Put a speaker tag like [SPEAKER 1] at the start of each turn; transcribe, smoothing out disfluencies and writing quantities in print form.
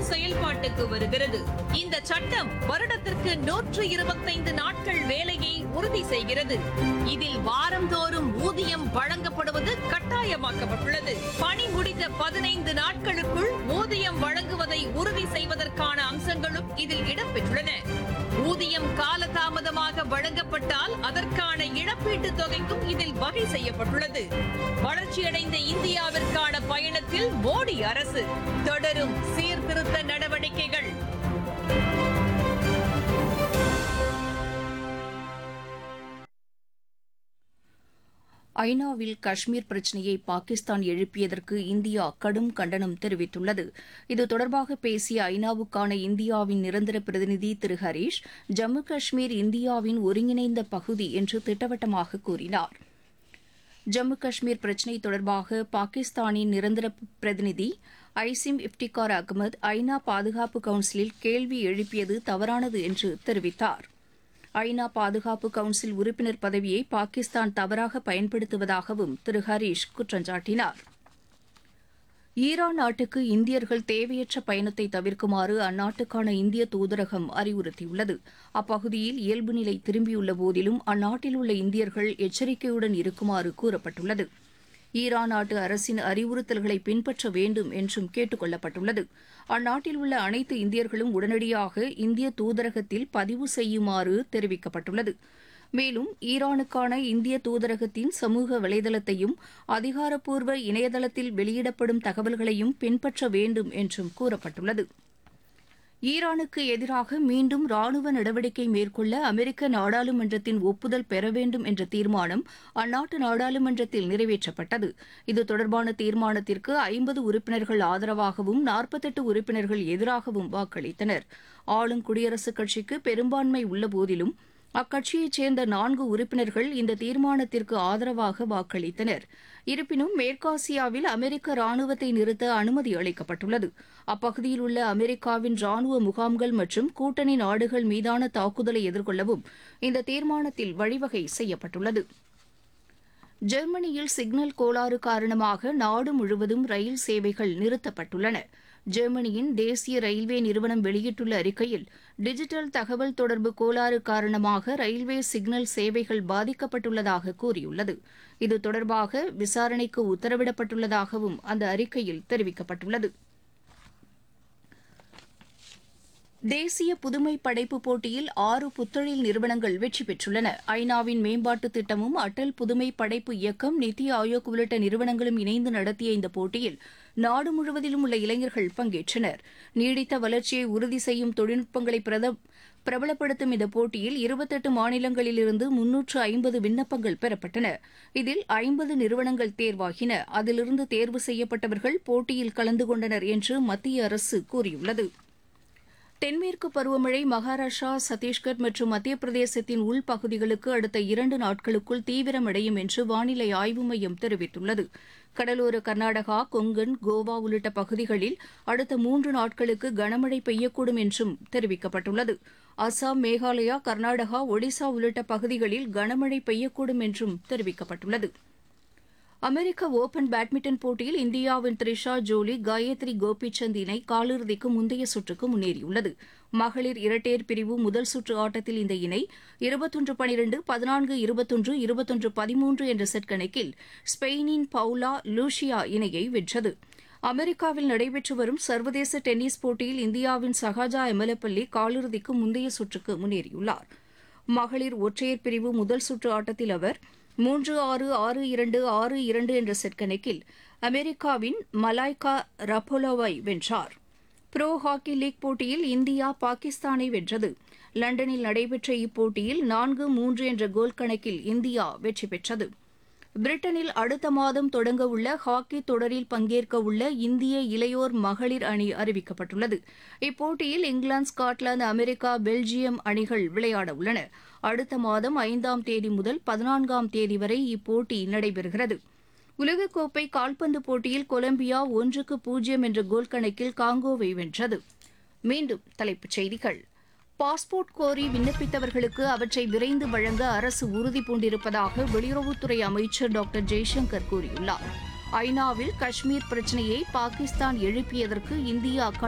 [SPEAKER 1] செயல்பாட்டுக்கு வருகிறது. இந்த சட்டம் வருடத்திற்கு 125 நாட்கள் வேலையை உறுதி செய்கிறது. இதில் வாரந்தோறும் ஊதியம் வழங்கப்படுவது கட்டாயமாக்கப்பட்டுள்ளது. பணி முடிந்த 15 நாட்களுக்குள் ஊதியம் வழங்குவதை உறுதி செய்வதற்கான அம்சங்களும் இதில் இடம்பெற்றுள்ளன. ஊதியம் காலதாமதமாக வழங்கப்பட்டால் அதற்கான இழப்பீட்டுத் தொகைக்கும் இதில் வகை செய்யப்பட்டுள்ளது. வளர்ச்சியடைந்த இந்தியாவிற்கான பயணத்தில் மோடி அரசு தொடரும் சீர்திருத்த நடவடிக்கைகள்.
[SPEAKER 2] ஐநாவில் காஷ்மீர் பிரச்சினையை பாகிஸ்தான் எழுப்பியதற்கு இந்தியா கடும் கண்டனம் தெரிவித்துள்ளது. இது தொடர்பாக பேசிய ஐநாவுக்கான இந்தியாவின் நிரந்தர பிரதிநிதி திரு ஹரீஷ், ஜம்மு காஷ்மீர் இந்தியாவின் ஒருங்கிணைந்த பகுதி என்று திட்டவட்டமாக கூறினார். ஜம்மு காஷ்மீர் பிரச்சினை தொடர்பாக பாகிஸ்தானின் நிரந்தர பிரதிநிதி ஐசிம் இப்டிகார் அகமது ஐநா பாதுகாப்பு கவுன்சிலில் கேள்வி எழுப்பியது தவறானது என்று தெரிவித்தார். ஐநா பாதுகாப்பு கவுன்சில் உறுப்பினர் பதவியை பாகிஸ்தான் தவறாக பயன்படுத்துவதாகவும் திரு ஹரீஷ் குற்றம் சாட்டினார். ஈரான் நாட்டுக்கு இந்தியர்கள் தேவையற்ற பயணத்தை தவிர்க்குமாறு அந்நாட்டுக்கான இந்திய தூதரகம் அறிவுறுத்தியுள்ளது. அப்பகுதியில் இயல்பு நிலை திரும்பியுள்ள போதிலும் அந்நாட்டில் உள்ள இந்தியர்கள் எச்சரிக்கையுடன் இருக்குமாறு கூறப்பட்டுள்ளது. ஈரான் நாட்டு அரசின் அறிவுறுத்தல்களை பின்பற்ற வேண்டும் என்றும் கேட்டுக் கொள்ளப்பட்டுள்ளது. அந்நாட்டில் உள்ள அனைத்து இந்தியர்களும் உடனடியாக இந்திய தூதரகத்தில் பதிவு செய்யுமாறு தெரிவிக்கப்பட்டுள்ளது. மேலும் ஈரானுக்கான இந்திய தூதரகத்தின் சமூக வலைதளத்தையும் அதிகாரப்பூர்வ இணையதளத்தில் வெளியிடப்படும் தகவல்களையும் பின்பற்ற வேண்டும் என்றும் கூறப்பட்டுள்ளது. ஈரானுக்கு எதிராக மீண்டும் ராணுவ நடவடிக்கை மேற்கொள்ள அமெரிக்க நாடாளுமன்றத்தின் ஒப்புதல் பெற வேண்டும் என்ற தீர்மானம் அந்நாட்டு நாடாளுமன்றத்தில் நிறைவேற்றப்பட்டது. இது தொடர்பான தீர்மானத்திற்கு 50 உறுப்பினர்கள் ஆதரவாகவும் 48 உறுப்பினர்கள் எதிராகவும் வாக்களித்தனர். ஆளும் குடியரசுக் கட்சிக்கு பெரும்பான்மை உள்ளபோதிலும் அக்கட்சியைச் சேர்ந்த 4 உறுப்பினர்கள் இந்த தீர்மானத்திற்கு ஆதரவாக வாக்களித்தனர். இருப்பினும் மேற்காசியாவில் அமெரிக்க ராணுவத்தை நிறுத்த அனுமதி அளிக்கப்பட்டுள்ளது. அப்பகுதியில் உள்ள அமெரிக்காவின் ராணுவ முகாம்கள் மற்றும் கூட்டணி நாடுகள் மீதான தாக்குதலை எதிர்கொள்ளவும் இந்த தீர்மானத்தில் வழிவகை செய்யப்பட்டுள்ளது. ஜெர்மனியில் சிக்னல் கோளாறு காரணமாக நாடு முழுவதும் ரயில் சேவைகள் நிறுத்தப்பட்டுள்ளன. ஜெர்மனியின் தேசிய ரயில்வே நிறுவனம் வெளியிட்டுள்ள அறிக்கையில், டிஜிட்டல் தகவல் தொடர்பு கோளாறு காரணமாக ரயில்வே சிக்னல் சேவைகள் பாதிக்கப்பட்டுள்ளதாக கூறியுள்ளது. இது தொடர்பாக விசாரணைக்கு உத்தரவிடப்பட்டுள்ளதாகவும் அந்த அறிக்கையில் தெரிவிக்கப்பட்டுள்ளது. தேசிய புதுமை படைப்பு போட்டியில் 6 புத்தொழில் நிறுவனங்கள் வெற்றி பெற்றுள்ளன. ஐநாவின் மேம்பாட்டு திட்டமும் அடல் புதுமை படைப்பு இயக்கம், நித்தி ஆயோக் உள்ளிட்ட நிறுவனங்களும் இணைந்து நடத்திய இந்த போட்டியில் நாடு முழுவதிலும் உள்ள இளைஞர்கள் பங்கேற்றனர். நீடித்த வளர்ச்சியை உறுதி செய்யும் தொழில்நுட்பங்களை பிரபலப்படுத்தும் இந்த போட்டியில் 28 மாநிலங்களிலிருந்து 350 விண்ணப்பங்கள் பெறப்பட்டன. இதில் 50 நிறுவனங்கள் தேர்வாகின. அதிலிருந்து தேர்வு செய்யப்பட்டவர்கள் போட்டியில் கலந்து கொண்டனர் என்று மத்திய அரசு கூறியுள்ளது. தென்மேற்கு பருவமழை மகாராஷ்டிரா, சத்தீஸ்கர் மற்றும் மத்திய பிரதேசத்தின் உள்பகுதிகளுக்கு அடுத்த 2 நாட்களுக்குள் தீவிரமடையும் என்று வானிலை ஆய்வு மையம் தெரிவித்துள்ளது. கடலோர கர்நாடகா, கொங்கன், கோவா உள்ளிட்ட பகுதிகளில் அடுத்த 3 நாட்களுக்கு கனமழை பெய்யக்கூடும் என்றும் தெரிவிக்கப்பட்டுள்ளது. அசாம், மேகாலயா, கர்நாடகா, ஒடிசா உள்ளிட்ட பகுதிகளில் கனமழை பெய்யக்கூடும் என்றும் தெரிவிக்கப்பட்டுள்ளது. அமெரிக்க ஓபன் பேட்மிண்டன் போட்டியில் இந்தியாவின் த்ரிஷா ஜோலி, காயத்ரி கோபிசந்த் இணை காலிறுதிக்கு முந்தைய சுற்றுக்கு முன்னேறியுள்ளது. மகளிர் இரட்டையர் பிரிவு முதல் சுற்று ஆட்டத்தில் இந்த இணை 21-12, 14-21, 21-13 என்ற செட் கணக்கில் ஸ்பெயினின் பவுலா லூஷியா இணையை வென்றது. அமெரிக்காவில் நடைபெற்று வரும் சர்வதேச டென்னிஸ் போட்டியில் இந்தியாவின் சஹாஜா எமலப்பள்ளி காலிறுதிக்கு முந்தைய சுற்றுக்கு முன்னேறியுள்ளார். மகளிர் ஒற்றையர் பிரிவு முதல் சுற்று ஆட்டத்தில் அவர் 3-6, 6-2, 6-2 என்ற செட் கணக்கில் அமெரிக்காவின் மலாய்கா ரபோலோவை வென்றார். புரோ ஹாக்கி லீக் போட்டியில் இந்தியா பாகிஸ்தானை வென்றது. லண்டனில் நடைபெற்ற இப்போட்டியில் 4-3 என்ற கோல் கணக்கில் இந்தியா வெற்றி பெற்றது. பிரிட்டனில் அடுத்த மாதம் தொடங்க உள்ள ஹாக்கி தொடரில் பங்கேற்க உள்ள இந்திய இளையோர் மகளிர் அணி அறிவிக்கப்பட்டுள்ளது. இப்போட்டியில் இங்கிலாந்து, ஸ்காட்லாந்து, அமெரிக்கா, பெல்ஜியம் அணிகள் விளையாட உள்ளன. அடுத்த மாதம் 5ஆம் தேதி முதல் 14ஆம் தேதி வரை இப்போட்டி நடைபெறுகிறது. உலகக்கோப்பை கால்பந்து போட்டியில் கொலம்பியா 1-0 என்ற கோல் கணக்கில் காங்கோவை வென்றது. மீண்டும் தலைப்புச் செய்திகள். பாஸ்போர்ட் கோரி விண்ணப்பித்தவர்களுக்கு அவற்றை விரைந்து வழங்க அரசு உறுதி பூண்டிருப்பதாக வெளியுறவுத்துறை அமைச்சர் டாக்டர் ஜெய்சங்கர் கூறியுள்ளார். ஐநாவில் காஷ்மீர் பிரச்சினையை பாகிஸ்தான் எழுப்பியதற்கு இந்தியா